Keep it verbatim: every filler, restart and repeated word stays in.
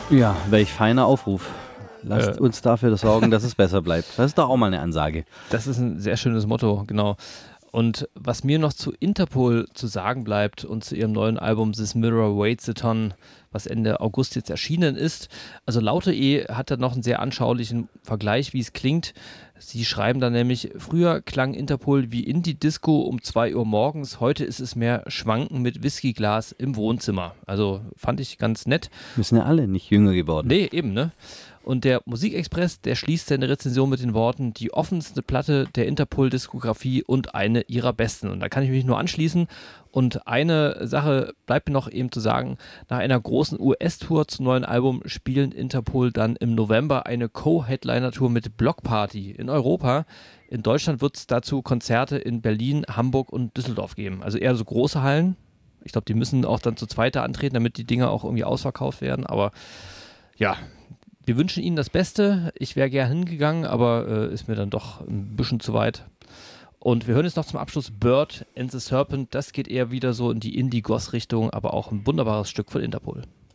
Ja, welch feiner Aufruf. Lasst Äh. uns dafür sorgen, dass es besser bleibt. Das ist doch auch mal eine Ansage. Das ist ein sehr schönes Motto, genau. Und was mir noch zu Interpol zu sagen bleibt und zu ihrem neuen Album This Mirror Weighs a Ton, was Ende August jetzt erschienen ist. Also Laute E hat da noch einen sehr anschaulichen Vergleich, wie es klingt. Sie schreiben da nämlich, früher klang Interpol wie Indie-Disco um zwei Uhr morgens, heute ist es mehr Schwanken mit Whiskyglas im Wohnzimmer. Also fand ich ganz nett. Wir sind ja alle nicht jünger geworden. Nee, eben, ne? Und der Musikexpress, der schließt seine Rezension mit den Worten, die offenste Platte der Interpol-Diskografie und eine ihrer besten. Und da kann ich mich nur anschließen. Und eine Sache bleibt mir noch eben zu sagen, nach einer großen U S-Tour zum neuen Album spielen Interpol dann im November eine Co-Headliner-Tour mit Block Party in Europa. In Deutschland wird es dazu Konzerte in Berlin, Hamburg und Düsseldorf geben. Also eher so große Hallen. Ich glaube, die müssen auch dann zu zweiter antreten, damit die Dinger auch irgendwie ausverkauft werden. Aber ja, wir wünschen Ihnen das Beste. Ich wäre gern hingegangen, aber äh, ist mir dann doch ein bisschen zu weit. Und wir hören jetzt noch zum Abschluss Bird and the Serpent. Das geht eher wieder so in die Indie-Goth-Richtung, aber auch ein wunderbares Stück von Interpol.